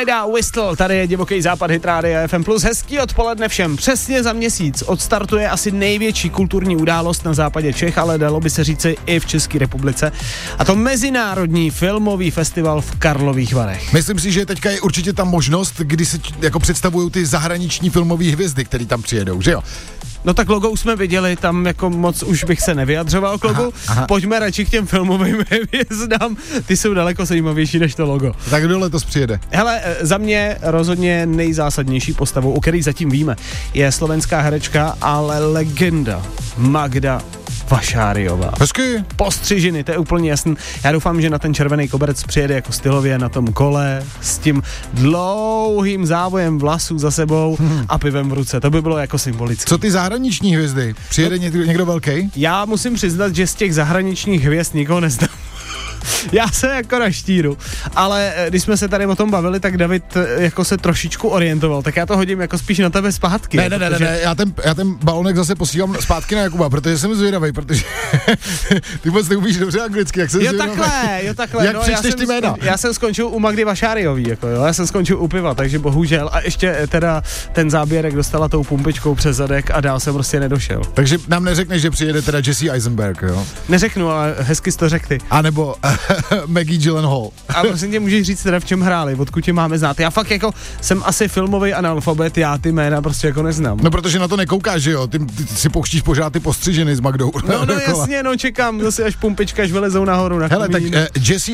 Freda Whistle, tady je Divoký západ, Hit Radio FM+. Hezký odpoledne všem. Přesně za měsíc odstartuje asi největší kulturní událost na západě Čech, ale dalo by se říci i v České republice. A to Mezinárodní filmový festival v Karlových Varech. Myslím si, že teďka je určitě ta možnost, kdy se jako představují ty zahraniční filmové hvězdy, které tam přijedou, že jo? No tak logo už jsme viděli, tam jako moc už bych se nevyjadřoval k logu. Aha. Pojďme radši k těm filmovým hvězdám, ty jsou daleko zajímavější než to logo. Tak kdo letos přijede? Hele, za mě rozhodně nejzásadnější postavou, o který zatím víme, je slovenská herečka, ale legenda Magda Vašáriová. Hezky. Postřižiny, to je úplně jasný. Já doufám, že na ten červený koberec přijede jako stylově na tom kole s tím dlouhým závojem vlasů za sebou a pivem v ruce. To by bylo jako symbolické. Co ty zahraniční hvězdy? Přijede někdo velký? Já musím přiznat, že z těch zahraničních hvězd nikoho neznám. Já se jako na štíru, ale když jsme se tady o tom bavili, tak David jako se trošičku orientoval, tak já to hodím jako spíš na tebe zpátky. Ne, já ten balonek zase posílám zpátky na Jakuba, protože jsem zvědavej, protože ty moc neumíš dobře anglicky, jak se zvědavej. Jo takhle. Jak přečteš ty jména? Já jsem skončil u Magdy Vašáriový, jako jo, já jsem skončil u piva, takže bohužel a ještě teda ten záběrek dostala tou pumpičkou přes zadek a dál jsem prostě nedošel. Takže nám neřekneš, že přijede teda Jesse Eisenberg, jo? Neřeknu, ale hezky jsi to řekl ty. A nebo Maggie Gyllenhaal. A prosím tě, můžeš říct teda, v čem hráli, odkud tě máme znát. Já fakt jako jsem asi filmový analfabet, já ty jména prostě jako neznám. No protože na to nekoukáš, že jo? Ty si pouštíš pořád ty postřiženy s Magdou. No jasně, no čekám zase až pumpička, až vylezou nahoru na Hele, tak Jesse